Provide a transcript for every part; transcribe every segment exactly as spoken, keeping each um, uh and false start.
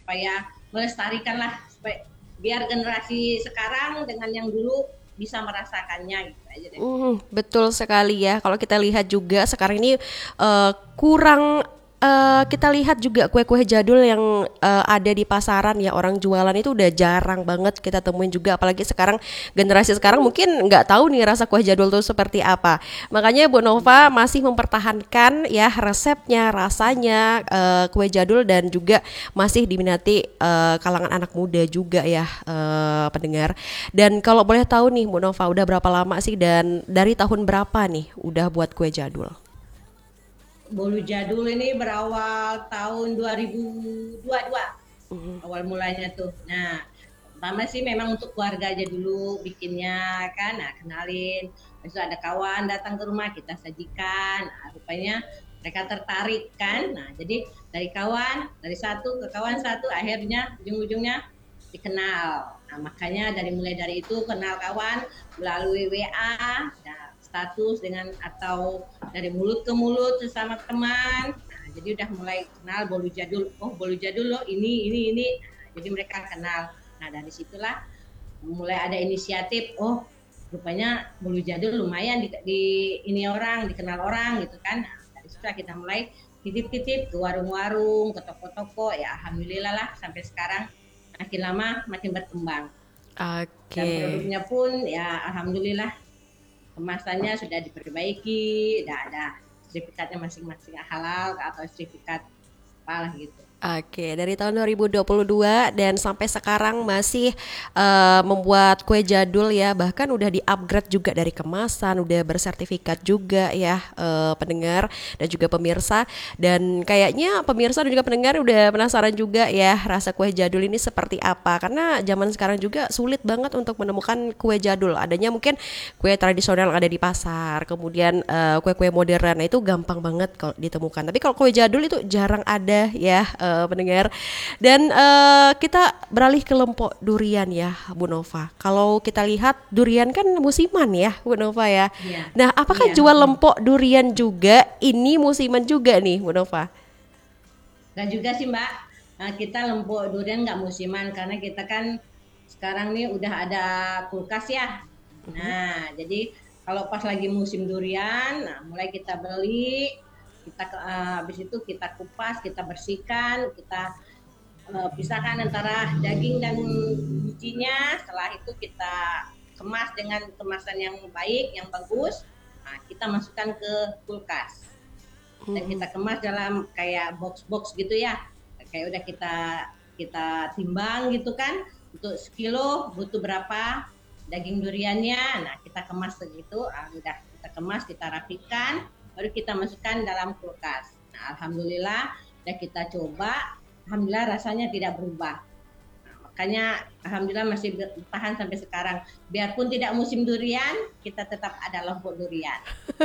supaya melestarikanlah, supaya biar generasi sekarang dengan yang dulu bisa merasakannya gitu aja deh. Mhm, betul sekali ya. Kalau kita lihat juga sekarang ini eh, kurang eh, kita lihat juga kue-kue jadul yang eh, ada di pasaran ya, orang jualan itu udah jarang banget kita temuin juga. Apalagi sekarang generasi sekarang mungkin nggak tahu nih rasa kue jadul itu seperti apa. Makanya Bu Nova masih mempertahankan ya resepnya, rasanya eh, kue jadul dan juga masih diminati eh, kalangan anak muda juga ya eh, pendengar. Dan kalau boleh tahu nih Bu Nova udah berapa lama sih dan dari tahun berapa nih udah buat kue jadul? Bolu jadul ini berawal tahun dua ribu dua puluh dua awal mulanya tuh. Nah, pertama sih memang untuk keluarga aja dulu bikinnya kan, nah kenalin. Besok ada kawan datang ke rumah kita sajikan. Nah, rupanya mereka tertarik kan. Nah, jadi dari kawan, dari satu ke kawan satu, akhirnya ujung-ujungnya dikenal. Nah, makanya dari mulai dari itu kenal kawan melalui W A, nah, status dengan atau dari mulut ke mulut sesama teman. Nah, jadi udah mulai kenal bolu jadul. Oh, bolu jadul loh ini ini ini. Nah, jadi mereka kenal. Nah, dari situlah mulai ada inisiatif. Oh, rupanya bolu jadul lumayan di, di ini orang dikenal orang gitu kan. Nah, dari situ kita mulai titip-titip ke warung-warung, ke toko-toko. Ya, alhamdulillah lah sampai sekarang makin lama makin berkembang. Dan Oke. produknya pun ya alhamdulillah kemasannya sudah diperbaiki, sudah ada sertifikatnya masing-masing halal atau sertifikat apalah gitu. Oke, dari tahun dua ribu dua puluh dua dan sampai sekarang masih eh, membuat kue jadul ya, bahkan udah di-upgrade juga dari kemasan, udah bersertifikat juga ya eh, pendengar dan juga pemirsa. Dan kayaknya pemirsa dan juga pendengar udah penasaran juga ya rasa kue jadul ini seperti apa. Karena zaman sekarang juga sulit banget untuk menemukan kue jadul. Adanya mungkin kue tradisional yang ada di pasar, kemudian eh, kue-kue modern, nah itu gampang banget kalau ditemukan. Tapi kalau kue jadul itu jarang ada ya eh, pendengar. Dan eh, kita beralih ke lempok durian ya Bu Nova. Kalau kita lihat durian kan musiman ya Bu Nova ya. Iya, Nah, apakah iya. jual lempok durian juga ini musiman juga nih Bu Nova? Dan juga sih Mbak, nah, kita lempuk durian nggak musiman karena kita kan sekarang nih udah ada kulkas ya. Nah, jadi kalau pas lagi musim durian, nah mulai kita beli, kita uh, habis itu kita kupas, kita bersihkan, kita uh, pisahkan antara daging dan bijinya. Setelah itu kita kemas dengan kemasan yang baik, yang bagus. Nah, kita masukkan ke kulkas dan kita kemas dalam kayak box-box gitu ya. Kayak udah kita kita timbang gitu kan. Untuk sekilo butuh berapa daging duriannya. Nah, kita kemas segitu. Ah, udah kita kemas, kita rapikan, baru kita masukkan dalam kulkas. Nah, alhamdulillah udah kita coba, alhamdulillah rasanya tidak berubah. Nah, makanya alhamdulillah masih bertahan sampai sekarang. Biarpun tidak musim durian, kita tetap ada lempuk durian.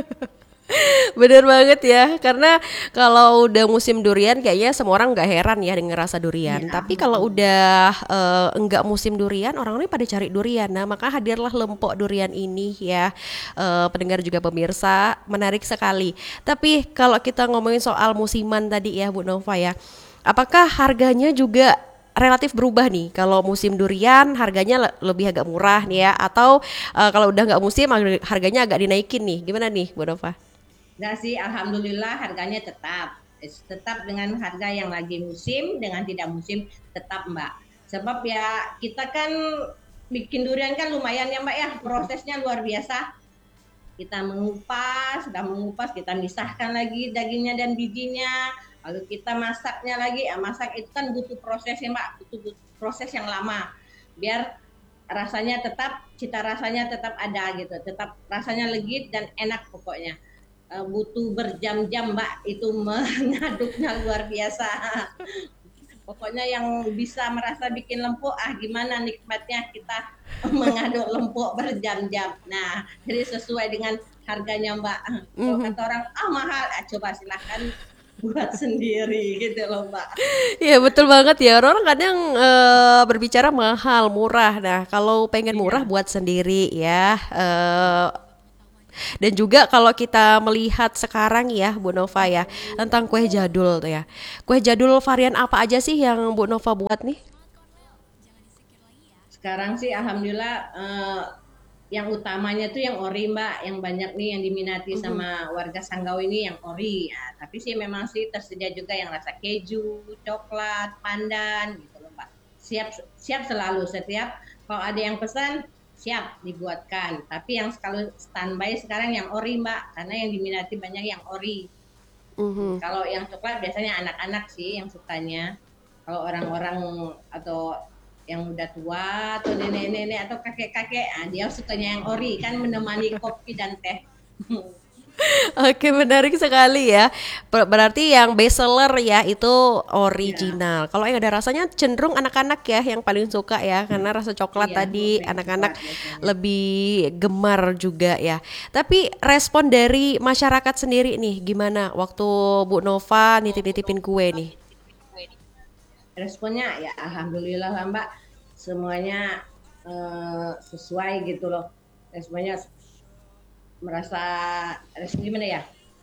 Bener banget ya, karena kalau udah musim durian kayaknya semua orang nggak heran ya dengan rasa durian. Iya. Tapi kalau udah eh, enggak musim durian, orang-orang pada cari durian. Nah, maka hadirlah lempok durian ini ya, eh, pendengar juga pemirsa, menarik sekali. Tapi kalau kita ngomongin soal musiman tadi ya Bu Nova ya, apakah harganya juga relatif berubah nih? Kalau musim durian harganya le- lebih agak murah nih ya, atau eh, kalau udah nggak musim harganya agak dinaikin nih? Gimana nih Bu Nova? Enggak sih, alhamdulillah harganya tetap. Tetap dengan harga yang lagi musim, dengan tidak musim tetap Mbak. Sebab ya kita kan bikin durian kan lumayan ya Mbak ya, prosesnya luar biasa. Kita mengupas, sudah mengupas, kita misahkan lagi dagingnya dan bijinya. Lalu kita masaknya lagi, ya, masak itu kan butuh proses ya Mbak, butuh, butuh proses yang lama. Biar rasanya tetap, cita rasanya tetap ada gitu, tetap rasanya legit dan enak pokoknya. Uh, butuh berjam-jam Mbak itu mengaduknya luar biasa. Pokoknya yang bisa merasa bikin lempuk, ah gimana nikmatnya kita mengaduk lempuk berjam-jam. Nah, jadi sesuai dengan harganya Mbak. Kalau kata orang, ah mahal, ah, coba silahkan buat sendiri gitu loh Mbak. Iya betul banget ya, orang kadang eh, berbicara mahal, murah. Nah kalau pengen murah Iya, buat sendiri ya, eh, Dan juga kalau kita melihat sekarang ya Bu Nova ya, tentang kue jadul tuh ya. Kue jadul varian apa aja sih yang Bu Nova buat nih? Sekarang sih alhamdulillah eh, yang utamanya tuh yang ori Mbak, yang banyak nih yang diminati Mhm. sama warga Sanggau ini yang ori. Ya, tapi sih memang sih tersedia juga yang rasa keju, coklat, pandan gitu loh Mbak. Siap siap selalu setiap kalau ada yang pesan siap dibuatkan. Tapi yang kalau standby sekarang yang ori Mbak, karena yang diminati banyak yang ori. Hmm, Mhm. Kalau yang coklat biasanya anak-anak sih yang sukanya. Kalau orang-orang atau yang udah tua atau nenek-nenek atau kakek-kakek, ah, dia sukanya yang ori kan menemani kopi dan teh. Oke, menarik sekali ya. Ber- Berarti yang best seller ya itu Iya, original. Kalau yang ada rasanya cenderung anak-anak ya yang paling suka ya, karena rasa coklat iya, tadi kopi anak-anak coklat biasanya. lebih gemar juga ya. Tapi respon dari masyarakat sendiri nih gimana waktu Bu Nova nitip-nitipin kue nih? Responnya ya alhamdulillah lah Mbak, semuanya eh, sesuai gitu loh. Responnya merasa respon gimana ya?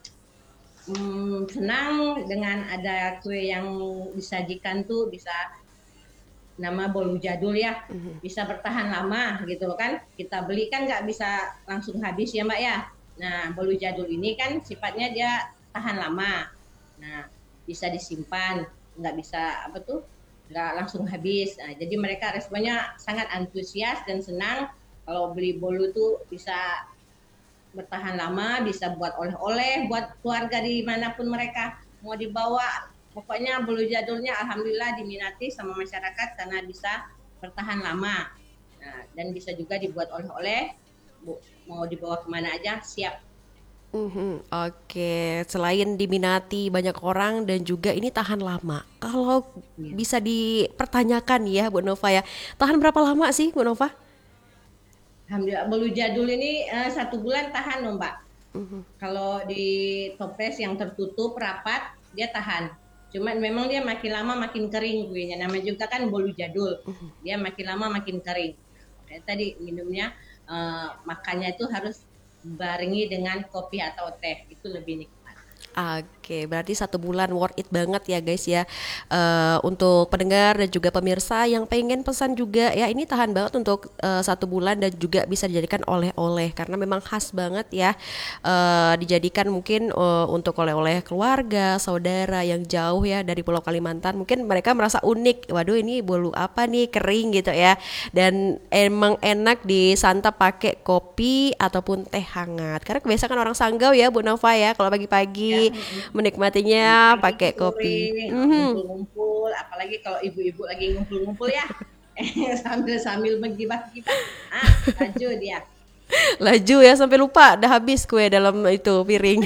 Hmm, senang dengan ada kue yang disajikan tuh bisa nama bolu jadul ya, bisa bertahan lama gitu loh kan. Kita beli kan nggak bisa langsung habis ya Mbak ya. Nah, bolu jadul ini kan sifatnya dia tahan lama. Nah, bisa disimpan, nggak bisa apa tuh, nggak langsung habis. Nah, jadi mereka responnya sangat antusias dan senang kalau beli bolu tuh bisa bertahan lama, bisa buat oleh-oleh buat keluarga dimanapun mereka mau dibawa. Pokoknya bulu jadulnya alhamdulillah diminati sama masyarakat karena bisa bertahan lama. Nah, dan bisa juga dibuat oleh-oleh, mau dibawa kemana aja siap. Mhm, oke. Selain diminati banyak orang dan juga ini tahan lama. Kalau Ya. bisa dipertanyakan ya Bu Nova ya, tahan berapa lama sih Bu Nova? Alhamdulillah bulu jadul ini eh, satu bulan tahan loh Mbak. Mhm. Kalau di toples yang tertutup rapat dia tahan. Cuman memang dia makin lama makin kering kuenya. Namanya juga kan bolu jadul. Dia makin lama makin kering. Kayak tadi minumnya eh, makannya itu harus barengi dengan kopi atau teh itu lebih nikmat. Oke, berarti satu bulan worth it banget ya guys ya. Eh, untuk pendengar dan juga pemirsa yang pengen pesan juga ya, ini tahan banget untuk eh, satu bulan dan juga bisa dijadikan oleh-oleh karena memang khas banget ya. Eh, dijadikan mungkin eh, untuk oleh-oleh keluarga, saudara yang jauh ya dari Pulau Kalimantan. Mungkin mereka merasa unik. Waduh, ini bolu apa nih kering gitu ya. Dan emang enak disantap pakai kopi ataupun teh hangat. Karena kebiasaan orang Sanggau ya Bu Nova ya, kalau Ya, pagi-pagi menikmatinya pagi-pagi pakai sore kopi. Mhm. ngumpul-ngumpul, apalagi kalau ibu-ibu lagi ngumpul-ngumpul ya, sambil sambil menggibah-gibah, ah lanjut dia. Laju ya sampai lupa udah habis kue dalam itu piring.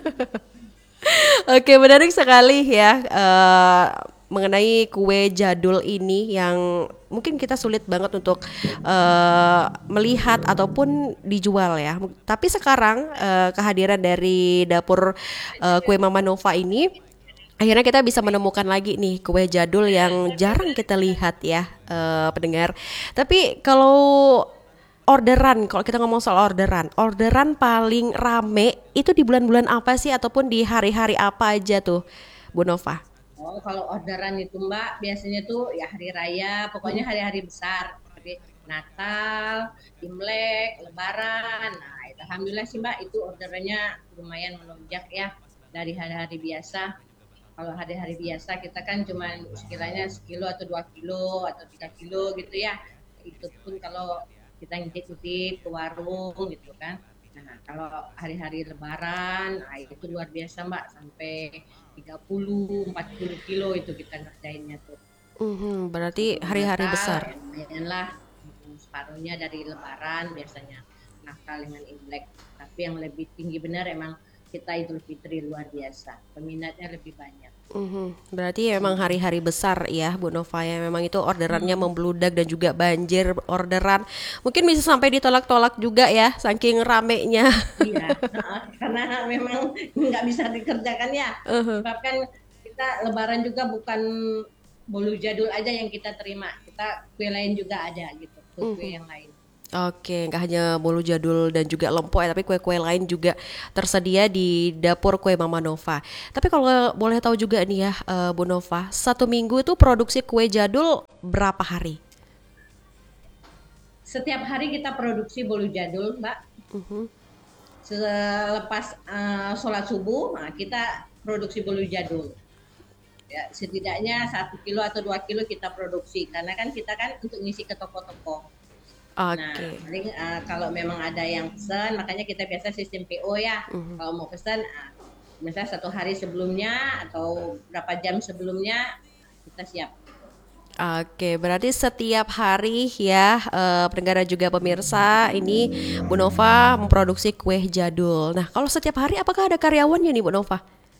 Oke, menarik sekali ya eh, mengenai kue jadul ini yang mungkin kita sulit banget untuk eh, melihat ataupun dijual ya. Tapi sekarang eh, kehadiran dari dapur eh, kue Mama Nova ini akhirnya kita bisa menemukan lagi nih kue jadul yang jarang kita lihat ya eh, pendengar. Tapi kalau orderan, kalau kita ngomong soal orderan, orderan paling rame itu di bulan-bulan apa sih ataupun di hari-hari apa aja tuh, Bu Nova? Oh, kalau orderan itu Mbak, biasanya tuh ya hari raya, pokoknya hari-hari besar seperti Natal, Imlek, Lebaran. Nah, itu alhamdulillah sih Mbak, itu orderannya lumayan melonjak ya dari hari-hari biasa. Kalau hari-hari biasa kita kan cuma sekiranya sekilo atau dua kilo atau tiga kilo gitu ya. Itu pun kalau kita ngintip-ngintip ke warung gitu kan. Nah, kalau hari-hari Lebaran, nah itu luar biasa Mbak, sampai tiga puluh, empat puluh kilo itu kita ngerjainnya tuh. Mhm, berarti Kalau hari-hari Natal, besar. ya lumayan lah, separuhnya dari Lebaran biasanya. Natal dengan Imlek. Tapi yang lebih tinggi benar emang kita Idul Fitri luar biasa. Peminatnya lebih banyak. Mhm, berarti memang Hmm. hari-hari besar ya Bu Nova ya. Memang itu orderannya Hmm. membludak dan juga banjir orderan. Mungkin bisa sampai ditolak-tolak juga ya, saking ramenya. Iya, karena memang nggak bisa dikerjakan ya. Sebab kan kita Lebaran juga bukan bolu jadul aja yang kita terima, kita kue lain juga ada gitu, kue-kue yang lain. Oke, nggak hanya bolu jadul dan juga lempok ya, tapi kue-kue lain juga tersedia di dapur kue Mama Nova. Tapi kalau boleh tahu juga nih ya, eh, Bu Nova, satu minggu itu produksi kue jadul berapa hari? Setiap hari kita produksi bolu jadul, Mbak. Mhm. Selepas eh, sholat subuh, nah, kita produksi bolu jadul. Ya, setidaknya satu kilo atau dua kilo kita produksi, karena kan kita kan untuk ngisi ke toko-toko. Nah, Oke. paling uh, kalau memang ada yang pesan, makanya kita biasa sistem P O ya. Mhm. Kalau mau pesan, uh, misalnya satu hari sebelumnya atau berapa jam sebelumnya kita siap. Oke, berarti setiap hari ya, eh, pendengar dan juga pemirsa, ini Bu Nova memproduksi kue jadul. Nah, kalau setiap hari apakah ada karyawannya nih Bu Nova?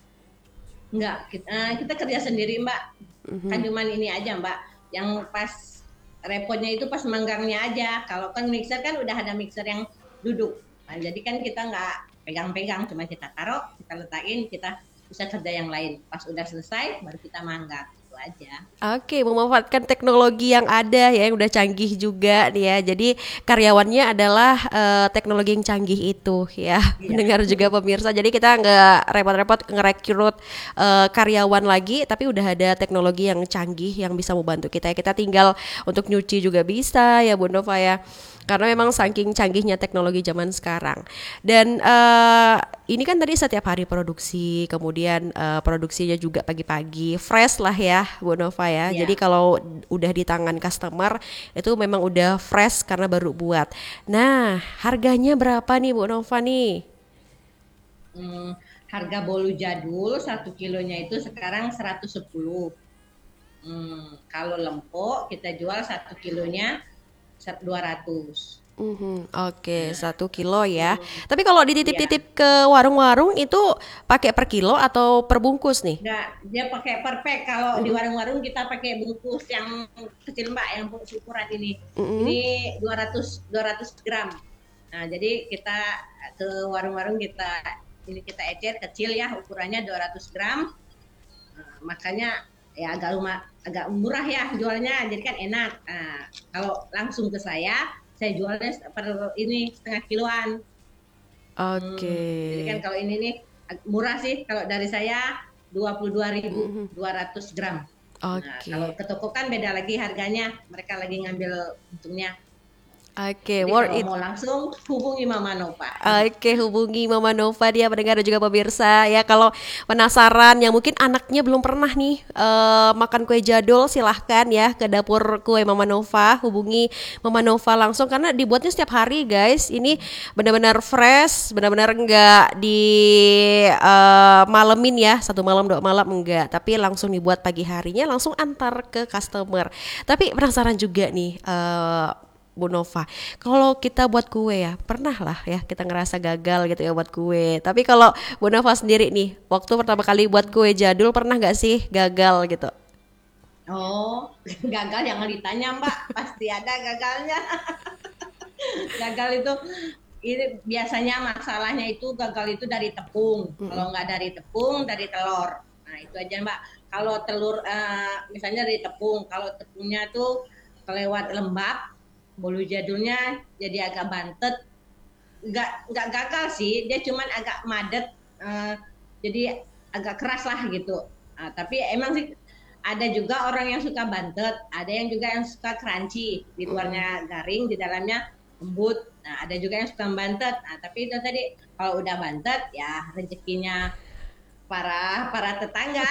Enggak, kita, uh, kita kerja sendiri Mbak. Kan Mhm. cuman ini aja Mbak, yang pas repotnya itu pas manggangnya aja. Kalau kan mixer kan udah ada mixer yang duduk. Nah, jadi kan kita nggak pegang-pegang, cuma kita taruh, kita letakin, kita bisa kerja yang lain. Pas udah selesai, baru kita manggang. Itu aja. Oke, memanfaatkan teknologi yang ada ya, yang udah canggih juga nih ya. Jadi karyawannya adalah eh, teknologi yang canggih itu ya, Iya. mendengar juga pemirsa. Jadi kita nggak repot-repot ngerekrut eh, karyawan lagi, tapi udah ada teknologi yang canggih yang bisa membantu kita. Kita tinggal untuk nyuci juga bisa ya, Bu Nova ya. Karena memang saking canggihnya teknologi zaman sekarang. Dan eh, ini kan tadi setiap hari produksi, kemudian eh, produksinya juga pagi-pagi, fresh lah ya, Bu Nova ya. Jadi Iya. kalau udah di tangan customer itu memang udah fresh karena baru buat. Nah, harganya berapa nih Bu Nova nih? Hmm, harga bolu jadul satu kilonya itu sekarang seratus sepuluh. Hmm, kalau lempok kita jual satu kilonya dua ratus. Mhm, oke, Nah, satu kilo ya. hmm, Tapi kalau ya, dititip-titip ke warung-warung itu pakai per kilo atau per bungkus nih? enggak, dia pakai per pack. Kalau di Mhm, warung-warung kita pakai bungkus yang kecil Mbak, yang ukuran ini. Ini mhm. dua ratus dua ratus gram. Nah, jadi kita ke warung-warung kita ini kita ecer kecil ya, ukurannya dua ratus gram. Nah, makanya ya agak rumah agak murah ya jualnya, jadi kan enak. Nah, kalau langsung ke saya, saya jualnya per ini setengah kiloan. Oke. Hmm, jadi kan kalau ini nih murah sih, kalau dari saya dua puluh dua ribu Mhm. dua ratus gram. Nah, kalau Oke. ke toko kan beda lagi harganya, mereka lagi ngambil untungnya. Oke, Jadi worth kalau it. mau langsung hubungi Mama Nova. Oke, hubungi Mama Nova dia pendengar dan juga pemirsa ya. Kalau penasaran yang mungkin anaknya belum pernah nih eh, makan kue jadul, silahkan ya ke dapur kue Mama Nova. Hubungi Mama Nova langsung karena dibuatnya setiap hari guys. Ini benar-benar fresh, benar-benar enggak di eh, malemin ya, satu malam dua malam enggak, tapi langsung dibuat pagi harinya langsung antar ke customer. Tapi penasaran juga nih eh, Bu Nova, kalau kita buat kue ya, pernah lah ya kita ngerasa gagal gitu ya buat kue. Tapi kalau Bu Nova sendiri nih, waktu pertama kali buat kue jadul pernah nggak sih gagal gitu? Oh, gagal jangan ditanya Mbak, pasti ada gagalnya. Gagal itu ini biasanya masalahnya itu gagal itu dari tepung. Mm-mm. Kalau nggak dari tepung, dari telur. Nah itu aja Mbak. Kalau telur eh, misalnya dari tepung, kalau tepungnya tuh kelewat lembab, bolu jadulnya jadi agak bantet. Nggak nggak gagal sih, dia cuman agak madet. eh, jadi agak keras lah gitu. Nah, tapi emang sih ada juga orang yang suka bantet, ada yang juga yang suka crunchy, di Mm-mm. luarnya garing, di dalamnya lembut. Nah, ada juga yang suka bantet. Nah, tapi itu tadi kalau udah bantet ya rezekinya para para tetangga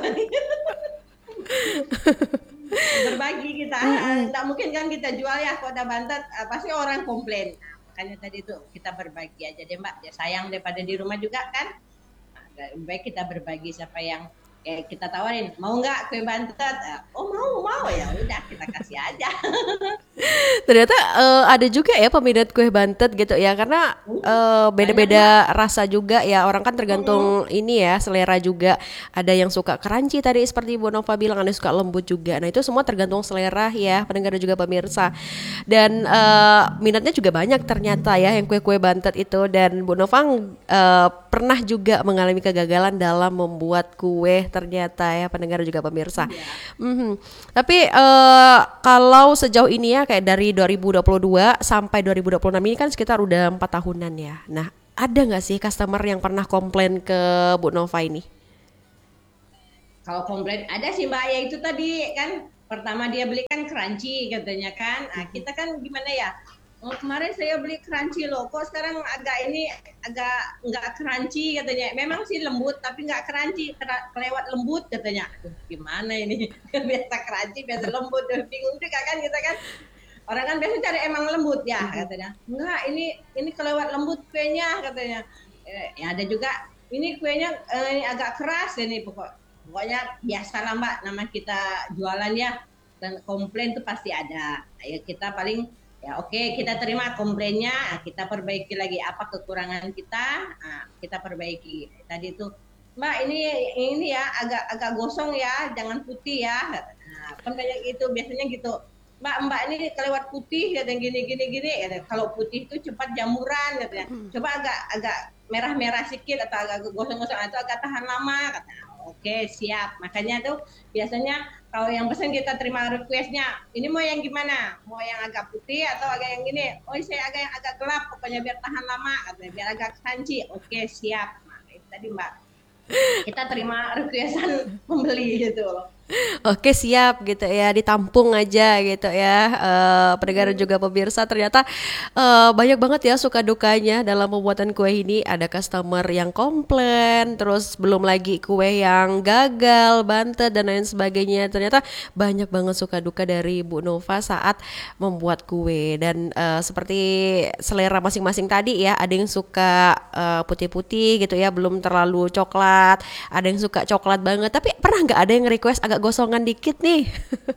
berbagi kita. Mm-mm. Nggak mungkin kan kita jual ya kalau udah bantet eh, pasti orang komplain. Nah, makanya tadi itu kita berbagi aja deh Mbak. Ya sayang daripada di rumah juga kan. Nah, lebih baik kita berbagi siapa yang kayak kita tawarin, mau nggak kue bantet? Eh, Oh mau mau ya udah kita kasih aja. Ternyata eh, ada juga ya peminat kue bantet gitu ya, karena eh, Banyak Mbak. beda-beda rasa juga ya. Orang kan Mm-mm. tergantung ini ya selera juga. Ada yang suka crunchy tadi seperti Bu Nova bilang, ada yang suka lembut juga. Nah itu semua tergantung selera ya pendengar dan juga pemirsa. Dan eh, minatnya juga banyak ternyata ya yang kue-kue bantet itu. Dan Bu Nova eh, pernah juga mengalami kegagalan dalam membuat kue ternyata ya pendengar juga pemirsa. Iya. Mhm. Tapi eh, kalau sejauh ini ya kayak dari dua ribu dua puluh dua sampai dua ribu dua puluh enam ini kan sekitar udah empat tahunan ya. Nah, ada nggak sih customer yang pernah komplain ke Bu Nova ini? Kalau komplain ada sih Mbak, ya itu tadi kan pertama dia beli kan crunchy katanya kan. Nah, kita kan gimana ya? Oh, kemarin saya beli crunchy loh, kok sekarang agak ini agak nggak crunchy katanya. Memang sih lembut tapi nggak crunchy, kera- kelewat lembut katanya. Aduh, gimana ini? Biasa crunchy, biasa lembut, bingung juga kan kita kan. Orang kan biasa cari emang lembut ya katanya. Enggak, ini ini kelewat lembut kuenya katanya. Eh, ya ada juga ini kuenya eh, agak keras ini pokok pokoknya biasa lah Mbak, nama kita jualan ya, dan komplain tuh pasti ada. Ya kita paling ya oke okay, kita terima komplainnya, kita perbaiki lagi apa kekurangan kita, nah, kita perbaiki. Tadi tuh Mbak ini ini ya agak agak gosong ya, jangan putih ya. Nah, kan banyak itu biasanya gitu. Mbak Mbak ini kelewat putih katanya gini gini gini. Ya, kalau putih itu cepat jamuran katanya. Coba agak agak merah-merah sedikit atau agak gosong-gosong atau agak tahan lama katanya. Oke, siap. Makanya tuh biasanya kalau yang pesan kita terima requestnya, ini mau yang gimana? Mau yang agak putih atau agak yang gini? Oh, saya agak yang agak gelap, pokoknya biar tahan lama, katanya, biar agak crunchy. Oke, siap. Nah, itu tadi Mbak. Kita terima requestan pembeli gitu loh. Oke siap gitu ya, ditampung aja gitu ya. Eh pendengar juga pemirsa ternyata eh, banyak banget ya suka dukanya dalam pembuatan kue ini. Ada customer yang komplain, terus belum lagi kue yang gagal, bantet dan lain sebagainya. Ternyata banyak banget suka duka dari Bu Nova saat membuat kue. Dan eh, seperti selera masing-masing tadi ya, ada yang suka eh, putih-putih gitu ya, belum terlalu coklat. Ada yang suka coklat banget. Tapi pernah nggak ada yang request agak gosongan dikit nih?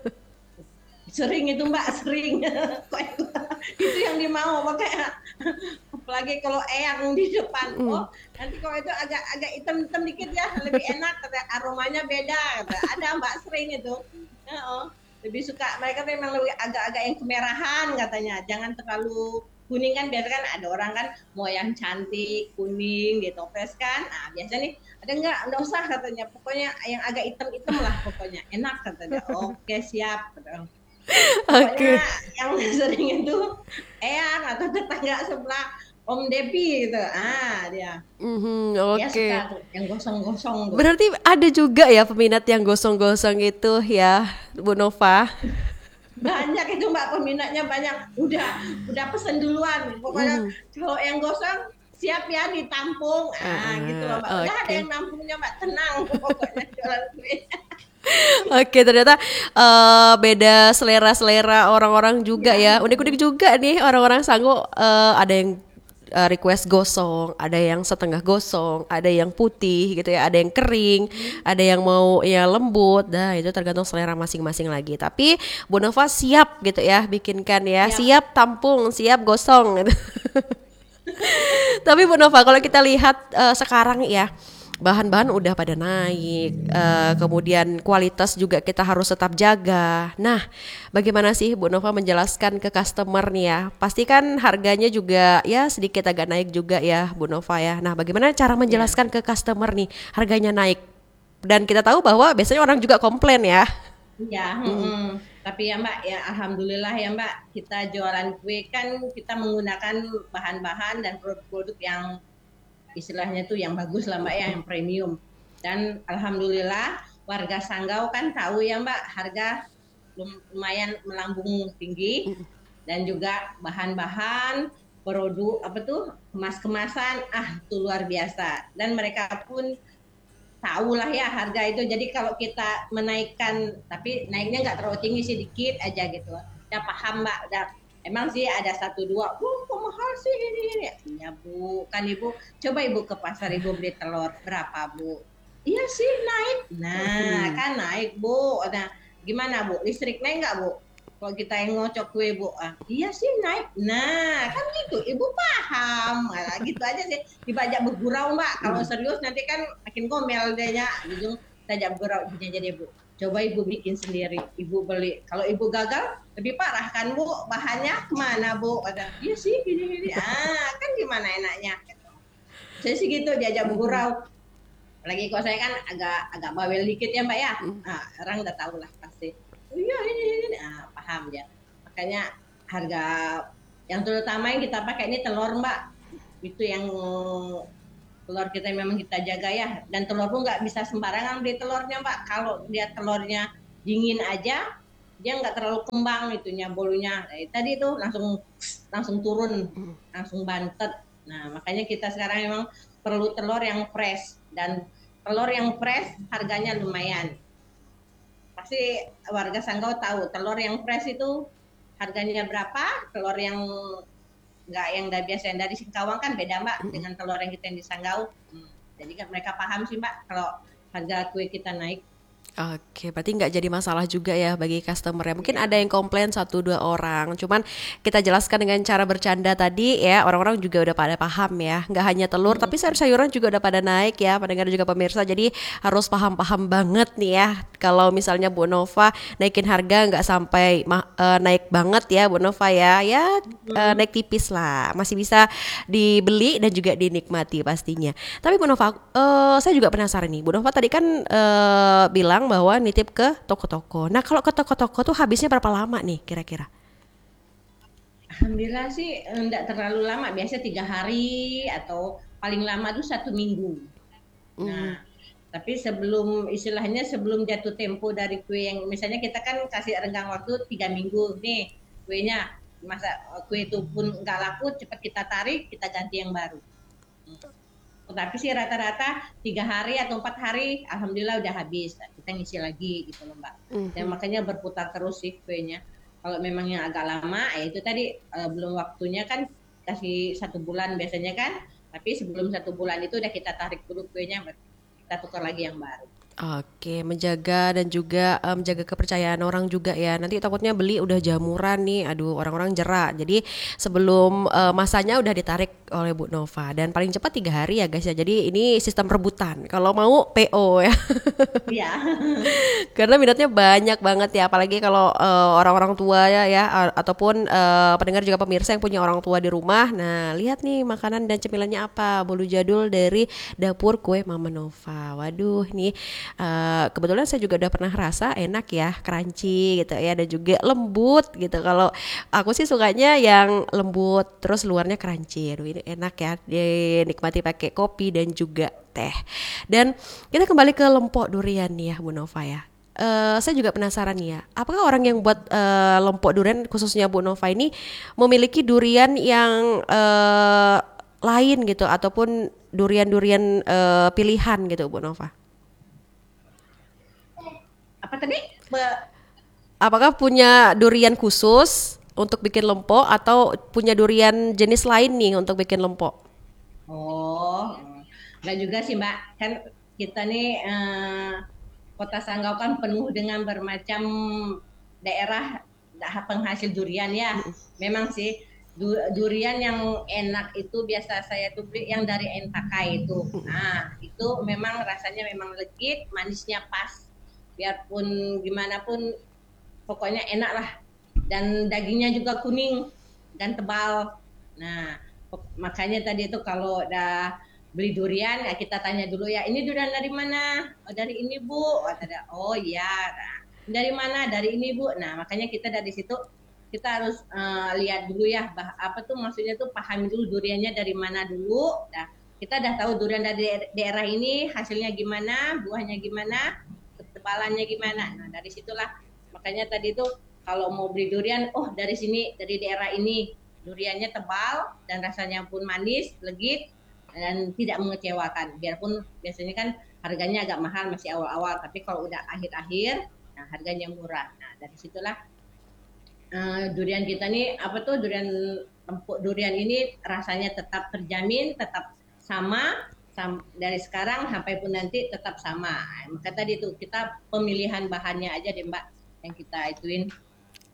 Sering itu Mbak, sering. Kok itu, itu yang dimau makanya apalagi kalau eyang di depan. Oh, nanti kalau itu agak agak hitam-hitam dikit ya, lebih enak kata aromanya beda kata. Ada Mbak sering itu. Oh, lebih suka mereka memang lebih agak-agak yang kemerahan katanya. Jangan terlalu kuning kan biasa kan ada orang kan mau yang cantik kuning ditoples kan. Nah, biasa nih ada enggak enggak usah katanya. Pokoknya yang agak hitam-hitam lah pokoknya. Enak katanya. Oke, siap kata. Pokoknya Oke. yang sering itu Eyang atau tetangga sebelah Om Depi gitu. Ah, dia. Mhm, Dia suka oke. tuh yang gosong-gosong tuh. Berarti ada juga ya peminat yang gosong-gosong itu ya, Bu Nova. Banyak itu Mbak peminatnya banyak. Udah udah pesen duluan. Pokoknya Mhm. kalau yang gosong siap ya ditampung. Ah, gitu Ah, loh Mbak. Udah ada oke. yang nampungnya Mbak. Tenang pokoknya jualan kue. Oke, ternyata eh, beda selera-selera orang-orang juga Ya. ya. Unik-unik juga nih orang-orang sanggup eh, ada yang eh, request gosong, ada yang setengah gosong, ada yang putih gitu ya, ada yang kering, ada yang mau ya lembut. Dah, itu tergantung selera masing-masing lagi. Tapi Bu Nova siap gitu ya bikinkan ya. Siap. Siap tampung, siap gosong gitu. Tapi Bu Nova, kalau kita lihat eh, sekarang ya, bahan-bahan udah pada naik, eh, kemudian kualitas juga kita harus tetap jaga. Nah, bagaimana sih Bu Nova menjelaskan ke customer nih ya? Pasti kan harganya juga ya sedikit agak naik juga ya Bu Nova ya. Nah, bagaimana cara Ya. menjelaskan ke customer nih harganya naik? Dan kita tahu bahwa biasanya orang juga komplain ya. Iya, mm-mm. Tapi ya Mbak, ya Alhamdulillah ya Mbak, kita jualan kue kan kita menggunakan bahan-bahan dan produk-produk yang istilahnya tuh yang bagus lah Mbak ya, yang premium. Dan Alhamdulillah warga Sanggau kan tahu ya Mbak, harga lumayan melambung tinggi dan juga bahan-bahan produk apa tuh kemas-kemasan ah itu luar biasa dan mereka pun tahulah ya harga itu. Jadi kalau kita menaikkan, tapi naiknya nggak terlalu tinggi, sedikit aja gitu. Udah paham Mbak, udah emang sih ada satu dua, bu kok mahal sih ini ini. Ya Bu, kan Ibu coba Ibu ke pasar Ibu beli telur berapa Bu? Iya sih naik. Nah kan naik Bu. Nah gimana Bu? Listrik naik nggak Bu? Kalau kita yang ngocok kue Bu, ah, iya sih naik. Nah kan gitu, Ibu paham. Nah, gitu aja sih. Dibajak bergurau Mbak. Kalau serius nanti kan makin ngomel dehnya. Ujung tajak bergurau gini aja deh Bu. Coba Ibu bikin sendiri, Ibu beli. Kalau Ibu gagal, lebih parah kan Bu? Bahannya kemana Bu? Ada, iya sih gini-gini. Ah kan gimana enaknya? Saya sih gitu diajak bergurau. Apalagi kalau saya kan agak agak bawel dikit ya Mbak ya. Nah, orang udah tahu lah pasti. Oh iya ini ini, ini. Ah, paham ya. Makanya harga yang terutama yang kita pakai ini telur Mbak. Itu yang telur kita memang kita jaga ya. Dan telur pun nggak bisa sembarangan beli telurnya Mbak. Kalau dia telurnya dingin aja, dia nggak terlalu kembang itunya bolunya. Nah, tadi itu langsung langsung turun, langsung bantet. Nah makanya kita sekarang memang perlu telur yang fresh dan telur yang fresh harganya lumayan. Pasti warga Sanggau tahu telur yang fresh itu harganya berapa, telur yang nggak yang dari biasa yang dari Singkawang kan beda Mbak dengan telur yang kita yang di Sanggau. Hmm. Jadi kan mereka paham sih Mbak kalau harga kue kita naik. Oke, berarti nggak jadi masalah juga ya bagi customer ya. Mungkin ada yang komplain satu dua orang, cuman kita jelaskan dengan cara bercanda tadi ya, orang-orang juga udah pada paham ya. Nggak hanya telur, tapi sayur-sayuran juga udah pada naik ya, pendengar juga pemirsa. Jadi harus paham-paham banget nih ya. Kalau misalnya Bu Nova naikin harga nggak sampai ma- eh, naik banget ya Bu Nova ya, ya eh, naik tipis lah, masih bisa dibeli dan juga dinikmati pastinya. Tapi Bu Nova, eh, saya juga penasaran nih. Bu Nova tadi kan eh, bilang bahwa nitip ke toko-toko. Nah, kalau ke toko-toko tuh habisnya berapa lama nih kira-kira? Alhamdulillah sih enggak terlalu lama, biasa tiga hari atau paling lama tuh satu minggu. Hmm. Nah, tapi sebelum istilahnya sebelum jatuh tempo dari kue yang misalnya kita kan kasih renggang waktu tiga minggu nih kuenya, masa kue itu pun nggak laku cepat kita tarik kita ganti yang baru. Tapi sih rata-rata tiga hari atau empat hari, alhamdulillah udah habis. Kita ngisi lagi gitu loh Mbak. Dan Mhm. makanya berputar terus sih kuenya. Kalau memang yang agak lama, ya itu tadi eh, belum waktunya kan kasih satu bulan biasanya kan. Tapi sebelum satu bulan itu udah kita tarik dulu kuenya, kita tukar lagi yang baru. Oke, menjaga dan juga eh, menjaga kepercayaan orang juga ya. Nanti takutnya beli udah jamuran nih, aduh orang-orang jerak. Jadi sebelum eh, masanya udah ditarik oleh Bu Nova dan paling cepat tiga hari ya guys ya. Jadi ini sistem rebutan. Kalau mau P O ya. Iya. Karena minatnya banyak banget ya, apalagi kalau eh, orang-orang tua ya ya a- ataupun eh, pendengar juga pemirsa yang punya orang tua di rumah. Nah, lihat nih makanan dan cemilannya apa? Bolu jadul dari dapur kue Mama Nova. Waduh, nih eh, kebetulan saya juga udah pernah rasa enak ya, crunchy gitu ya dan juga lembut gitu. Kalau aku sih sukanya yang lembut terus luarnya crunchy. Aduh, ini enak ya dinikmati pakai kopi dan juga teh. Dan kita kembali ke lempok durian nih ya Bu Nova ya. Eh, saya juga penasaran nih ya, apakah orang yang buat eh, lempok durian khususnya Bu Nova ini memiliki durian yang eh, lain gitu ataupun durian-durian eh, pilihan gitu Bu Nova? Apa tadi? Be- Apakah punya durian khusus untuk bikin lempok atau punya durian jenis lain nih untuk bikin lempok? Oh, enggak juga sih Mbak. Kan kita nih eh, Kota Sanggau kan penuh dengan bermacam daerah penghasil durian ya. Memang sih durian yang enak itu biasa saya tuh beli yang dari Entakai itu. Nah, itu memang rasanya memang legit, manisnya pas. Biarpun gimana pun pokoknya enak lah. Dan dagingnya juga kuning dan tebal. Nah, makanya tadi itu kalau udah beli durian ya kita tanya dulu ya ini durian dari mana, oh, dari ini Bu, oh iya, nah, dari mana, dari ini Bu. Nah makanya kita dari situ kita harus uh, lihat dulu ya bah, apa tuh maksudnya tuh pahami dulu duriannya dari mana dulu. Nah kita udah tahu durian dari daerah ini hasilnya gimana, buahnya gimana, ketebalannya gimana. Nah dari situlah makanya tadi tuh kalau mau beli durian, oh dari sini dari daerah ini duriannya tebal dan rasanya pun manis, legit dan tidak mengecewakan. Biarpun biasanya kan harganya agak mahal masih awal-awal, tapi kalau udah akhir-akhir, nah harganya murah. Nah dari situlah uh, durian kita nih apa tuh durian empuk durian ini rasanya tetap terjamin, tetap sama, sam, dari sekarang sampai pun nanti tetap sama. Maka tadi tuh kita pemilihan bahannya aja deh Mbak yang kita ituin.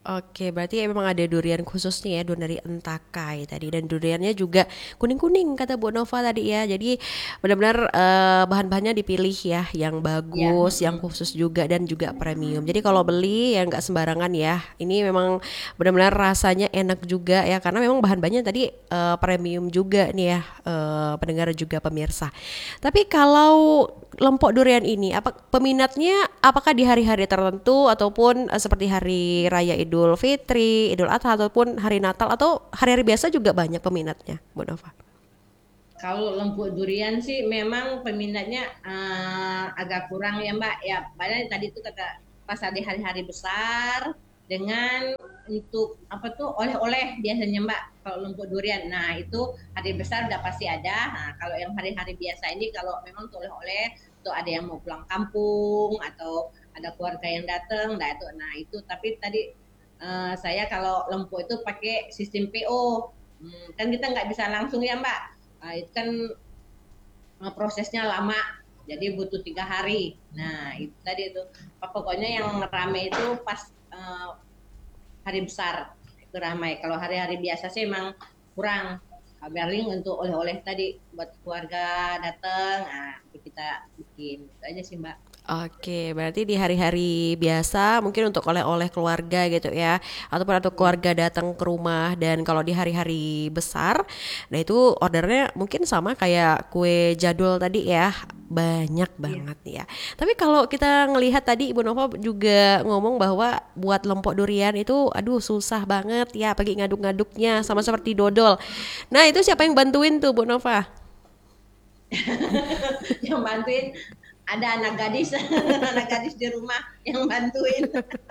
Oke, berarti ya memang ada durian khususnya ya, durian dari Entakai tadi dan duriannya juga kuning-kuning kata Bu Nova tadi ya. Jadi benar-benar eh, bahan-bahannya dipilih ya, yang Ya, bagus, yang khusus juga dan juga premium. Jadi kalau beli ya nggak sembarangan ya. Ini memang benar-benar rasanya enak juga ya, karena memang bahan-bahannya tadi eh, premium juga nih ya, eh, pendengar juga pemirsa. Tapi kalau lempok durian ini, apa peminatnya? Apakah di hari-hari tertentu ataupun eh, seperti hari raya Idul Fitri, Idul Adha ataupun hari Natal atau hari-hari biasa juga banyak peminatnya, Bu Nova? kalau lempuk durian sih memang peminatnya eh, agak kurang ya Mbak. Ya, padahal tadi itu kata pas di hari-hari besar dengan untuk apa tuh oleh-oleh biasanya Mbak kalau lempuk durian. Nah itu hari besar udah pasti ada. Nah kalau yang hari-hari biasa ini kalau memang untuk oleh-oleh tuh ada yang mau pulang kampung atau ada keluarga yang datang, nah itu, nah itu tapi tadi eh, saya kalau lempuk itu pakai sistem P O. Hmm, kan kita nggak bisa langsung ya Mbak. Nah, itu kan eh, prosesnya lama, jadi butuh tiga hari. Nah, itu tadi itu. Pokoknya yang rame itu pas eh, hari besar itu ramai. Kalau hari-hari biasa sih emang kurang. Kabaring untuk oleh-oleh tadi buat keluarga datang, nah itu kita bikin itu aja sih Mbak. Oke, berarti di hari-hari biasa mungkin untuk oleh-oleh keluarga gitu ya, ataupun untuk keluarga datang ke rumah dan kalau di hari-hari besar, nah itu ordernya mungkin sama kayak kue jadul tadi ya, banyak Iya. banget ya. Tapi kalau kita ngelihat tadi Ibu Nova juga ngomong bahwa buat lempok durian itu, aduh susah banget ya, pergi ngaduk-ngaduknya sama seperti dodol. Nah itu siapa yang bantuin tuh Bu Nova? Yang bantuin ada anak gadis, anak gadis di rumah yang bantuin.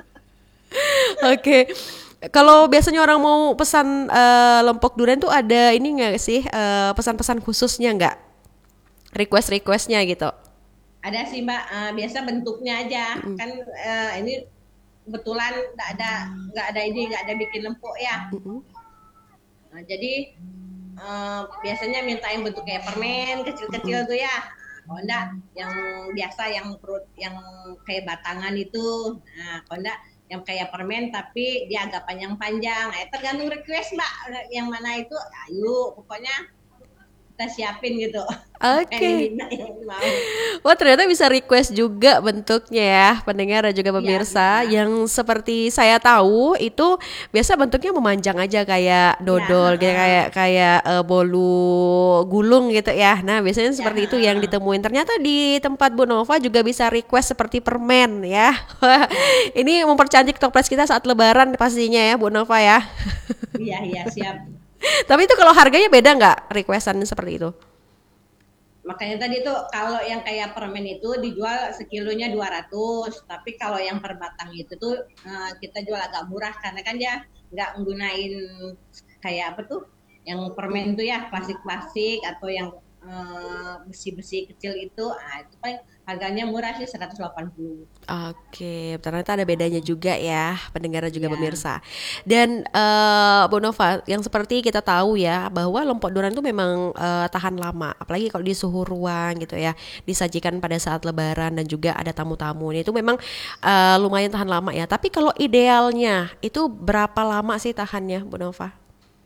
Oke. Kalau biasanya orang mau pesan eh, lempok durian tuh ada ini nggak sih eh, pesan-pesan khususnya nggak? Request-requestnya gitu. Ada sih Mbak, eh, biasa bentuknya aja kan eh, ini kebetulan nggak ada nggak ada ini nggak ada bikin lempuk ya. Mm-mm. Nah, jadi eh, biasanya minta yang bentuk kayak permen kecil-kecil tuh ya. Kalau enggak yang biasa yang perut yang kayak batangan itu. Nah, kalau enggak yang kayak permen tapi dia agak panjang-panjang. Eh, tergantung request Mbak, yang mana itu. Ayo, pokoknya kita siapin gitu. Apa yang Oke. diminta yang mau. Wah ternyata bisa request juga bentuknya ya pendengar dan juga Iya pemirsa. bisa. Yang seperti saya tahu itu biasa bentuknya memanjang aja kayak Ya, dodol, kayak heeh. kayak kayak eh, bolu gulung gitu ya. Nah biasanya Ya, seperti itu yang heeh. ditemuin. Ternyata di tempat Bu Nova juga bisa request seperti permen ya. Wah, Ya. ini mempercantik toples kita saat Lebaran pastinya ya Bu Nova ya. Iya, iya, siap. Tapi itu kalau harganya beda nggak requestan seperti itu? Makanya tadi tuh kalau yang kayak permen itu dijual sekilonya dua ratus, tapi kalau yang per batang itu tuh eh, kita jual agak murah karena kan dia nggak menggunain kayak apa tuh yang permen tuh ya plastik-plastik atau yang eh, besi-besi kecil itu, ah itu kan harganya murah sih seratus delapan puluh. Oke, ternyata ada bedanya juga ya, pendengar dan juga Ya, pemirsa. Dan eh Bu Nova, yang seperti kita tahu ya, bahwa lempok durian itu memang eh, tahan lama, apalagi kalau di suhu ruang gitu ya, disajikan pada saat Lebaran dan juga ada tamu-tamu. Itu memang eh, lumayan tahan lama ya. Tapi kalau idealnya itu berapa lama sih tahannya, Bu Nova?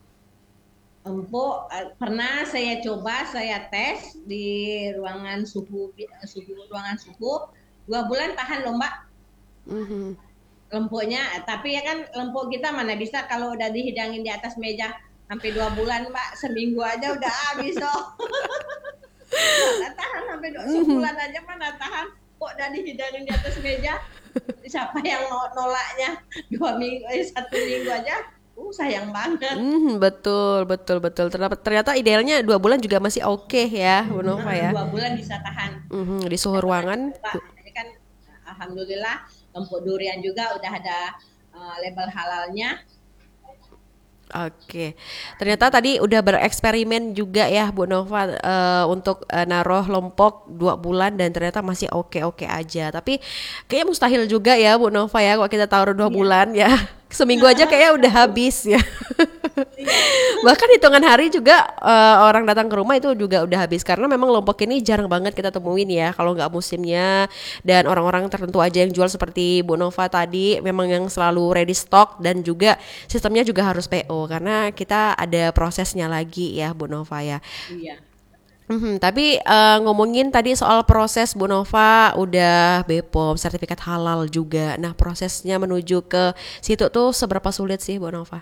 empuk eh, pernah saya coba saya tes di ruangan suhu suhu ruangan suhu dua bulan tahan loh Mbak. Mhm. Lempuknya, tapi ya kan lempuk kita mana bisa kalau udah dihidangin di atas meja sampai dua bulan Mbak, seminggu aja udah habis oh. Mana tahan sampai dua, sebulan aja mana tahan, kok udah dihidangin di atas meja, siapa yang mau nolaknya dua minggu, eh, satu minggu aja, uh sayang banget. Mhm, betul, betul, betul. Ternyata, ternyata idealnya dua bulan juga masih oke ya, Bu Nova Heeh, ya. dua bulan bisa tahan. Mhm, di suhu Saya pernah ruangan. coba, ini kan alhamdulillah lempuk durian juga udah ada eh, label halalnya. Oke, ternyata tadi udah bereksperimen juga ya Bu Nova eh, untuk eh, naruh lompok dua bulan dan ternyata masih oke-oke aja. Tapi kayaknya mustahil juga ya Bu Nova ya kalau kita taruh dua Iya. bulan ya. Seminggu aja kayaknya udah habis ya. Iya. Bahkan hitungan hari juga eh, orang datang ke rumah itu juga udah habis karena memang Lombok ini jarang banget kita temuin ya kalau nggak musimnya, dan orang-orang tertentu aja yang jual seperti Bu Nova tadi memang yang selalu ready stock, dan juga sistemnya juga harus P O karena kita ada prosesnya lagi ya Bu Nova ya. Iya. Mhm, tapi eh, ngomongin tadi soal proses Bu Nova udah B P O M sertifikat halal juga. Nah, prosesnya menuju ke situ tuh seberapa sulit sih Bu Nova?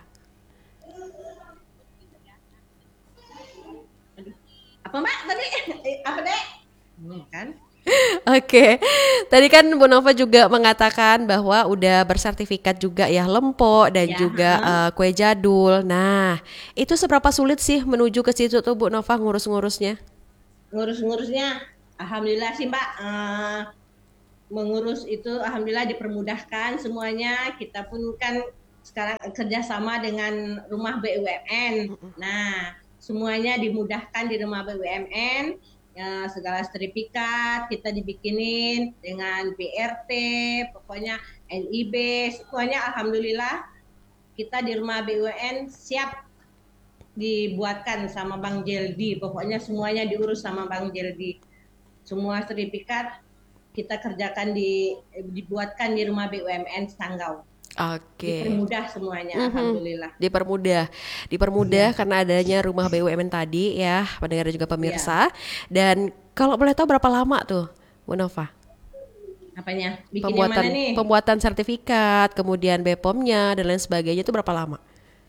Aduh. Apa Mbak tadi? Eh, Apa deh? Hmm, kan? Oke, tadi kan Bu Nova juga mengatakan bahwa udah bersertifikat juga ya Lempo dan Ya, juga heeh. eh, kue jadul. Nah, itu seberapa sulit sih menuju ke situ tuh Bu Nova ngurus-ngurusnya? Ngurus-ngurusnya, alhamdulillah sih Mbak. Eh, mengurus itu alhamdulillah dipermudahkan semuanya. Kita pun kan sekarang kerjasama dengan rumah B U M N. Nah, semuanya dimudahkan di rumah B U M N. Ya, segala sertifikat kita dibikinin dengan B R T, pokoknya N I B, semuanya alhamdulillah kita di rumah B U M N siap dibuatkan sama Bang Jeldi. Pokoknya semuanya diurus sama Bang Jeldi. Semua sertifikat kita kerjakan di dibuatkan di rumah B U M N Sanggau. Oke. Dipermudah semuanya, Mhm. alhamdulillah. Dipermudah, dipermudah Iya, karena adanya rumah B U M N tadi ya, pendengar dan juga iya. pemirsa. Dan kalau boleh tahu berapa lama tuh, Bu Nova? Apanya? Bikin yang mana Pembuatan nih? pembuatan sertifikat, kemudian B P O M-nya dan lain sebagainya itu berapa lama?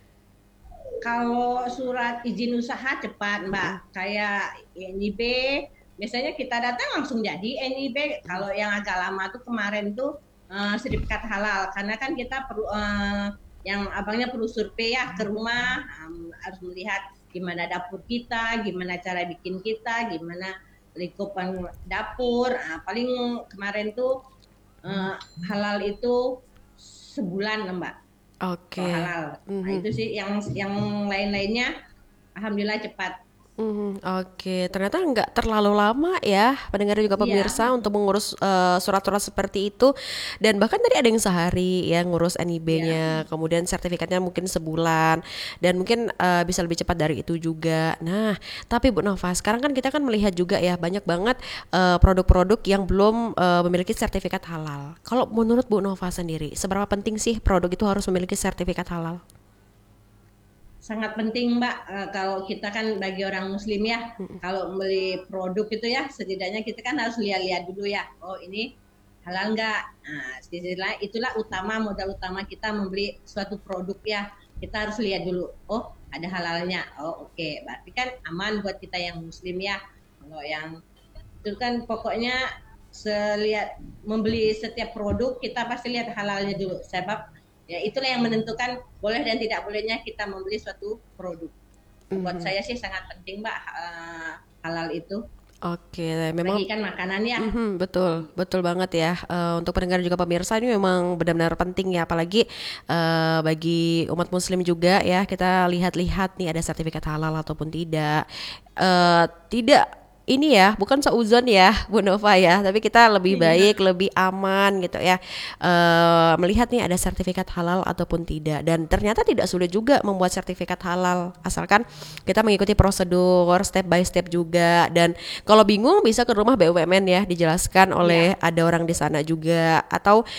Kalau surat izin usaha cepat, Mbak. Kayak N I B, biasanya kita datang langsung jadi N I B. Kalau yang agak lama tuh kemarin tuh eh, sertifikat halal, karena kan kita perlu eh, yang abangnya perlu survei ya ke rumah, em, harus melihat gimana dapur kita, gimana cara bikin kita, gimana lingkupan dapur. Nah, paling kemarin tuh eh, halal itu sebulan, Mbak. Kok Oke. halal. Nah, Mhm. itu sih yang yang lain-lainnya alhamdulillah cepat. Mhm, oke, ternyata nggak terlalu lama ya, pendengar dan juga Iya, pemirsa untuk mengurus eh, surat-surat seperti itu, dan bahkan tadi ada yang sehari ya ngurus iya. N I B-nya, kemudian sertifikatnya mungkin sebulan, dan mungkin eh, bisa lebih cepat dari itu juga. Nah, tapi Bu Nova, sekarang kan kita kan melihat juga ya banyak banget eh, produk-produk yang belum eh, memiliki sertifikat halal. Kalau menurut Bu Nova sendiri, seberapa penting sih produk itu harus memiliki sertifikat halal? Sangat penting, Mbak. Eh, kalau kita kan bagi orang muslim ya, kalau beli produk itu ya setidaknya kita kan harus lihat-lihat dulu ya. Oh, ini halal nggak? Nah, itulah itulah utama modal utama kita membeli suatu produk ya. Kita harus lihat dulu. Oh, ada halalnya. Oh, oke. Okay. Berarti kan aman buat kita yang muslim ya. Kalau yang itu kan pokoknya selihat membeli setiap produk kita pasti lihat halalnya dulu sebab ya itulah yang menentukan boleh dan tidak bolehnya kita membeli suatu produk. Buat Mhm. saya sih sangat penting Mbak eh, halal itu Oke, memang. bagi kan makanan ya. Mhm, betul, betul banget ya. Eh, untuk pendengar juga pemirsa ini memang benar-benar penting ya, apalagi eh, bagi umat Muslim juga ya. Kita lihat-lihat nih ada sertifikat halal ataupun tidak. Eh, tidak ini ya, bukan seuzon ya, Bu Nova ya. Tapi kita lebih Iya. baik, lebih aman gitu ya. Eh, melihat nih ada sertifikat halal ataupun tidak. Dan ternyata tidak sulit juga membuat sertifikat halal, asalkan kita mengikuti prosedur step by step juga. Dan kalau bingung bisa ke rumah B U M N ya, dijelaskan oleh Iya. ada orang di sana juga, atau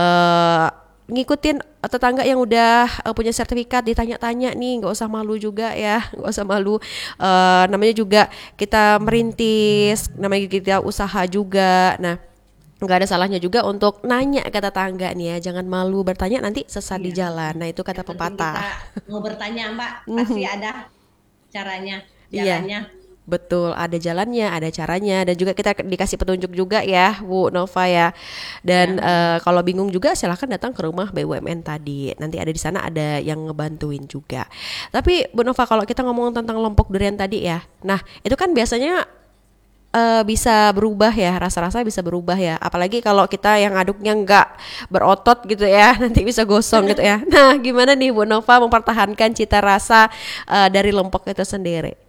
eh, ngikutin tetangga yang udah eh, punya sertifikat, ditanya-tanya nih, nggak usah malu juga ya, nggak usah malu. Eh, namanya juga kita merintis, namanya kita usaha juga. Nah, nggak ada salahnya juga untuk nanya ke tetangga nih ya, jangan malu bertanya nanti sesat di Iya. jalan. Nah, itu kata Yang penting kita pepatah. mau bertanya Mbak pasti ada caranya, Iya. jalannya. Betul, ada jalannya, ada caranya, dan juga kita dikasih petunjuk juga ya, Bu Nova ya. Dan Ya. eh, kalau bingung juga silahkan datang ke rumah B U M N tadi. Nanti ada di sana ada yang ngebantuin juga. Tapi Bu Nova, kalau kita ngomong tentang lompok durian tadi ya, nah itu kan biasanya eh, bisa berubah ya, rasa-rasa bisa berubah ya. Apalagi kalau kita yang aduknya nggak berotot gitu ya, nanti bisa gosong gitu ya. Nah, gimana nih Bu Nova mempertahankan cita rasa eh, dari lompok itu sendiri?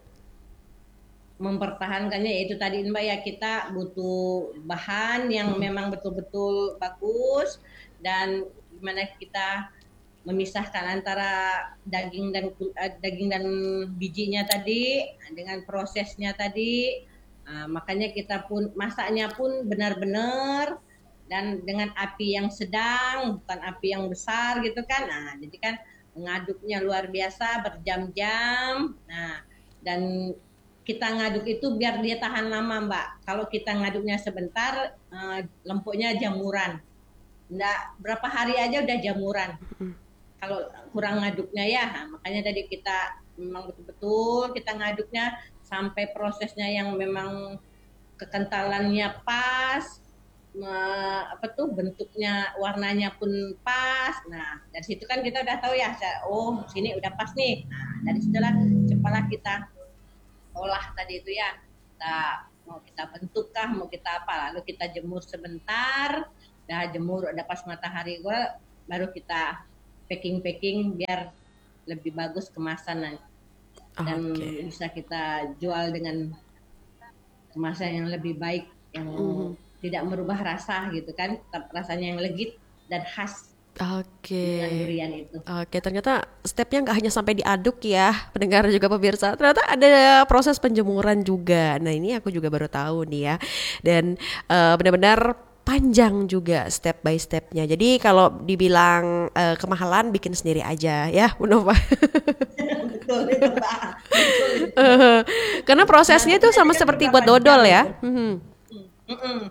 Mempertahankannya yaitu tadi Mbak ya kita butuh bahan yang memang betul-betul bagus dan gimana kita memisahkan antara daging dan uh, daging dan bijinya tadi dengan prosesnya tadi. Uh, makanya kita pun masaknya pun benar-benar dan dengan api yang sedang, bukan api yang besar gitu kan. Nah, jadi kan mengaduknya luar biasa berjam-jam. Nah, dan kita ngaduk itu biar dia tahan lama, Mbak. Kalau kita ngaduknya sebentar, uh, lempuknya jamuran. Nggak berapa hari aja udah jamuran. Kalau kurang ngaduknya ya, nah, makanya tadi kita memang betul-betul kita ngaduknya sampai prosesnya yang memang kekentalannya pas, me- apa tuh bentuknya warnanya pun pas. Nah dari situ kan kita udah tahu ya, oh sini udah pas nih. Nah dari situlah cepatlah kita olah tadi itu ya, kita mau kita bentuk kah, mau kita apa, lalu kita jemur sebentar, udah jemur udah pas matahari gua, baru kita packing packing biar lebih bagus kemasan dan Oke. bisa kita jual dengan kemasan yang lebih baik, yang Mhm. tidak merubah rasa gitu kan, tetap rasanya yang legit dan khas dengan Oke. durian itu. Oke, ternyata stepnya nggak hanya sampai diaduk ya, pendengar juga pemirsa. Ternyata ada proses penjemuran juga. Nah, ini aku juga baru tahu nih ya. Dan eh, benar-benar panjang juga step by stepnya. Jadi kalau dibilang eh, kemahalan, bikin sendiri aja ya, Bu Nova. Betul itu Mbak, betul itu. Karena prosesnya itu Ngaduknya sama aja kan seperti beberapa buat jam dodol itu. ya. Mhm. Mm-mm.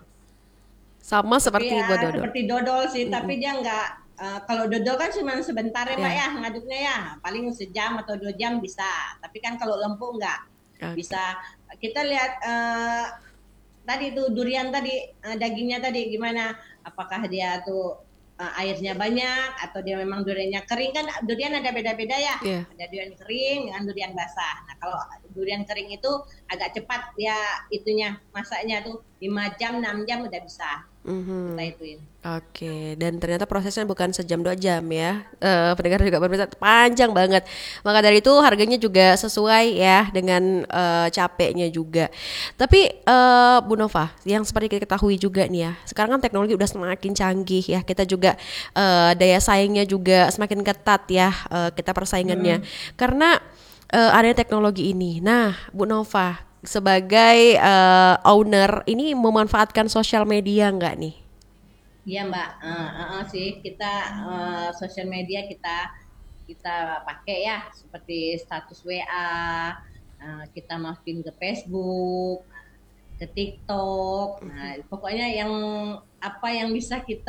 Sama Tapi seperti buat ya dodol. seperti dodol sih, tapi Mhm. dia nggak, eh, kalau dodol kan cuma sebentar ya Mbak Ya, ya ngaduknya ya, paling sejam atau dua jam bisa. Tapi kan kalau lempung nggak oke. bisa. Kita lihat eh, tadi tuh durian tadi, eh, dagingnya tadi gimana? Apakah dia tuh eh, airnya banyak atau dia memang duriannya kering, kan durian ada beda-beda ya. Ya. Ada durian kering dengan durian basah. Nah, kalau durian kering itu agak cepat ya itunya masaknya tuh lima jam enam jam udah bisa kita Mhm. ituin. Oke, dan ternyata prosesnya bukan sejam dua jam ya. Eh, pendengar juga berbeda, panjang banget. Maka dari itu harganya juga sesuai ya dengan eh, capeknya juga. Tapi eh, Bu Nova, yang seperti kita ketahui juga nih ya, sekarang kan teknologi udah semakin canggih ya. Kita juga eh, daya saingnya juga semakin ketat ya, eh, kita persaingannya. Mm-mm. Karena eh, adanya teknologi ini. Nah, Bu Nova sebagai eh, owner ini memanfaatkan sosial media nggak nih? Iya Mbak, Eh, eh, eh, sih kita eh, sosial media kita kita pakai ya seperti status W A, eh, kita masukin ke Facebook, ke TikTok. Nah, pokoknya yang apa yang bisa kita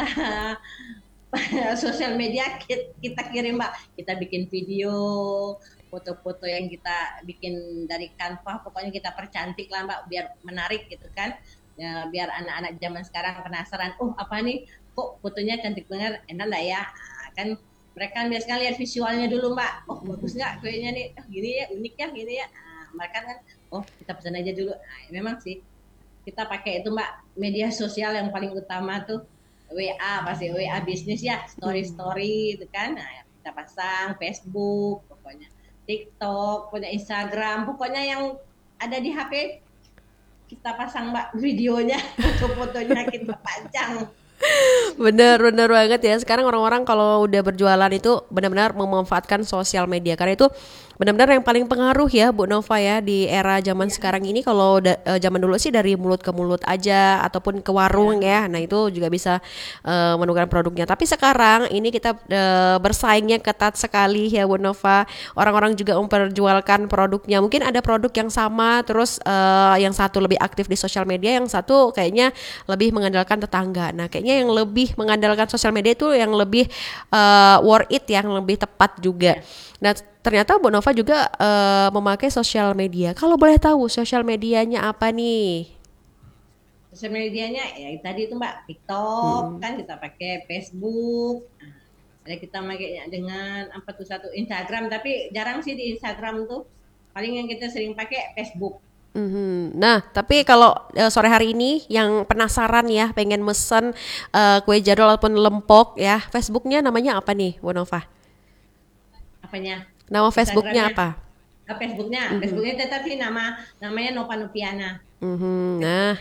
sosial media kita, kita kirim Mbak. Kita bikin video, foto-foto yang kita bikin dari Canva, pokoknya kita percantik lah Mbak biar menarik gitu kan. Ya, biar anak-anak zaman sekarang penasaran, oh apa nih, kok fotonya cantik banget, enak nggak ya? Nah, kan mereka kan biasanya lihat visualnya dulu Mbak, oh bagus nggak kayaknya nih, oh, gini ya, unik ya, gini ya. Nah, mereka kan, oh kita pesan aja dulu. Nah, memang sih kita pakai itu Mbak, media sosial yang paling utama tuh W A, pasti W A bisnis ya, story-story itu kan. Nah, kita pasang Facebook, pokoknya TikTok, punya Instagram, pokoknya yang ada di H P kita pasang Mbak videonya, foto-fotonya kita pajang. Bener, bener banget ya. Sekarang orang-orang kalau udah berjualan itu benar-benar memanfaatkan sosial media karena itu benar-benar yang paling pengaruh ya Bu Nova ya di era zaman Iya, sekarang ini. Kalau da- eh, zaman dulu sih dari mulut ke mulut aja ataupun ke warung iya. ya. Nah itu juga bisa eh, menemukan produknya. Tapi sekarang ini kita eh, bersaingnya ketat sekali ya Bu Nova. Orang-orang juga memperjualkan produknya. Mungkin ada produk yang sama, terus eh, yang satu lebih aktif di sosial media, yang satu kayaknya lebih mengandalkan tetangga. Nah, kayaknya yang lebih mengandalkan sosial media itu yang lebih eh, worth it, yang lebih tepat juga. Iya. Nah, ternyata Bu Nova juga eh, memakai sosial media. Kalau boleh tahu sosial medianya apa nih? Sosial medianya ya tadi itu Mbak, TikTok Mm-mm. kan kita pakai, Facebook. Nah, ada kita makainya dengan apa tuh satu Instagram, tapi jarang sih di Instagram tuh. Paling yang kita sering pakai Facebook. Mhm. Nah, tapi kalau eh, sore hari ini yang penasaran ya, pengen mesen eh, kue jadul ataupun lempok ya, Facebooknya namanya apa nih, Bu Nova? Apanya? Nama Facebooknya Instagramnya, apa? ah, Facebooknya, Mhm. Facebooknya tetapi nama namanya Nova Nupiana, Mhm. Nah, Facebooknya.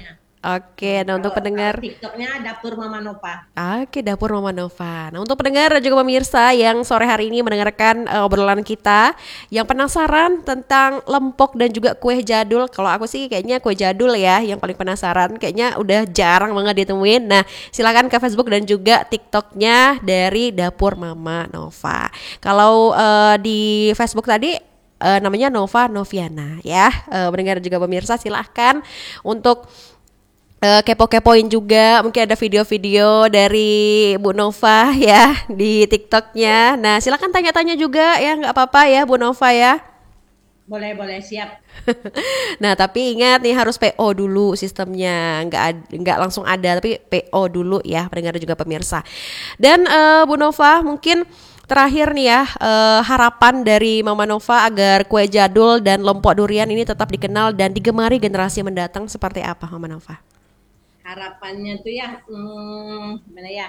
Oke, nah untuk Kalau kalau pendengar, TikToknya Dapur Mama Nova. oke, Dapur Mama Nova. Nah, untuk pendengar dan juga pemirsa yang sore hari ini mendengarkan eh, obrolan kita, yang penasaran tentang lempok dan juga kue jadul, kalau aku sih kayaknya kue jadul ya, yang paling penasaran. Kayaknya udah jarang banget ditemuin. Nah, silakan ke Facebook dan juga TikToknya dari Dapur Mama Nova. Kalau eh, di Facebook tadi eh, namanya Nova Noviana ya. Eh, mendengar juga pemirsa silahkan untuk eh, kepo-kepoin juga, mungkin ada video-video dari Bu Nova ya di TikToknya. Nah silakan tanya-tanya juga ya, nggak apa-apa ya Bu Nova ya. Boleh, boleh, siap. Nah tapi ingat nih harus P O dulu sistemnya, nggak ad- nggak langsung ada tapi P O dulu ya pendengar dan juga pemirsa. Dan eh, Bu Nova mungkin terakhir nih ya, eh, harapan dari Mama Nova agar kue jadul dan lempok durian ini tetap dikenal dan digemari generasi mendatang seperti apa Mama Nova? Harapannya tuh ya, hmm, gimana ya?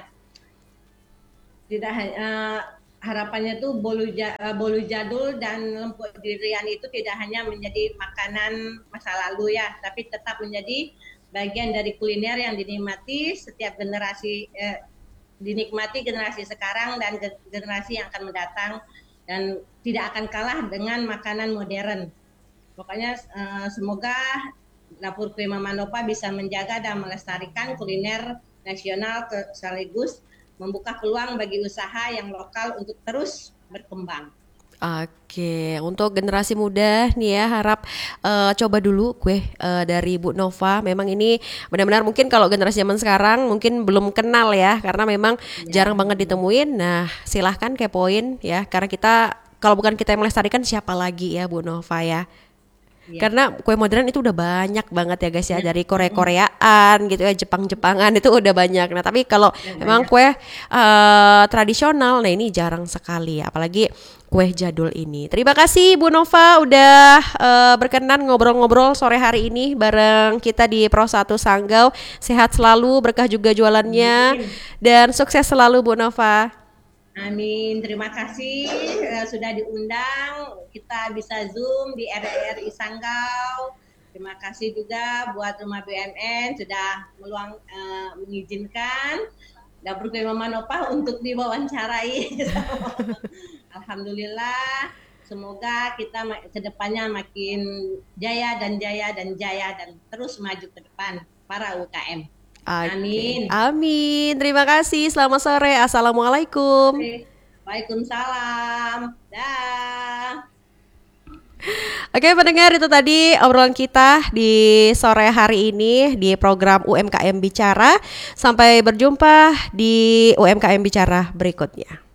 Tidak hanya eh, harapannya tuh bolu ja- eh, bolu jadul dan lempuk durian itu tidak hanya menjadi makanan masa lalu ya, tapi tetap menjadi bagian dari kuliner yang dinikmati setiap generasi, eh, dinikmati generasi sekarang dan ge- generasi yang akan mendatang, dan tidak akan kalah dengan makanan modern. Pokoknya eh, semoga Dapur Kue Mama Nova bisa menjaga dan melestarikan kuliner nasional ke- sekaligus membuka peluang bagi usaha yang lokal untuk terus berkembang. Oke, untuk generasi muda nih ya harap eh, coba dulu kue eh, dari Bu Nova. Memang ini benar-benar mungkin kalau generasi zaman sekarang mungkin belum kenal ya, karena memang Ya, jarang banget ditemuin. Nah, silahkan kepoin ya, karena kita kalau bukan kita yang melestarikan siapa lagi ya Bu Nova ya. ya. Karena kue modern itu udah banyak banget ya guys ya, Banyak. dari Mm-mm. Korea-Koreaan gitu ya, Jepang-Jepangan itu udah banyak. Nah tapi kalau Ya, memang banyak. kue eh, tradisional, nah ini jarang sekali ya, apalagi kue jadul ini. Terima kasih Bu Nova udah eh, berkenan ngobrol-ngobrol sore hari ini bareng kita di Pro satu Sanggau. Sehat selalu, berkah juga jualannya, Amin. dan sukses selalu Bu Nova. Amin. Terima kasih eh, sudah diundang. Kita bisa Zoom di R R I Sanggau. Terima kasih juga buat Rumah B U M N sudah meluang eh, mengizinkan Dapur Kue Mama Nova untuk diwawancarai. Alhamdulillah. Semoga kita ma- ke depannya makin jaya dan jaya dan jaya dan terus maju ke depan para U K M. Oke, Amin. amin. Terima kasih. Selamat sore. Assalamualaikum. Waalaikumsalam. Dah. Oke pendengar, itu tadi obrolan kita di sore hari ini di program U M K M Bicara. Sampai berjumpa di U M K M Bicara berikutnya.